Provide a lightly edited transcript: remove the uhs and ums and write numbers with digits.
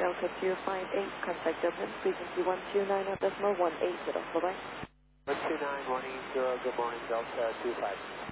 Delta 258, contact Dublin, frequency 129.180. Bye-bye. 129.180, good morning, Delta 258.